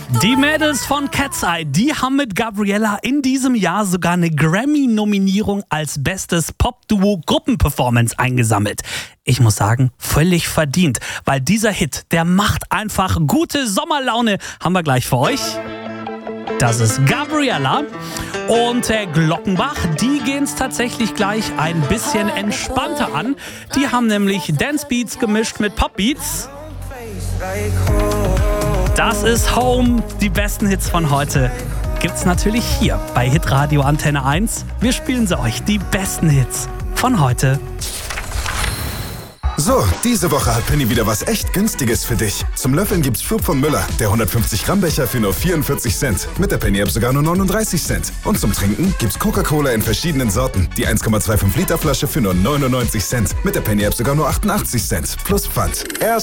Die Mädels von Cat's Eye, die haben mit Gabriella in diesem Jahr sogar eine Grammy-Nominierung als bestes Pop-Duo-Gruppenperformance eingesammelt. Ich muss sagen, völlig verdient, weil dieser Hit, der macht einfach gute Sommerlaune. Haben wir gleich für euch. Das ist Gabriella und Glockenbach, die gehen es tatsächlich gleich ein bisschen entspannter an. Die haben nämlich Dancebeats gemischt mit Popbeats. Das ist Home, die besten Hits von heute gibt's natürlich hier bei Hitradio Antenne 1. Wir spielen sie euch, die besten Hits von heute. So, diese Woche hat Penny wieder was echt Günstiges für dich. Zum Löffeln gibt's Flug von Müller, der 150 Gramm Becher für nur 44 Cent. Mit der Penny-App sogar nur 39 Cent. Und zum Trinken gibt's Coca-Cola in verschiedenen Sorten. Die 1,25 Liter Flasche für nur 99 Cent. Mit der Penny-App sogar nur 88 Cent. Plus Pfand.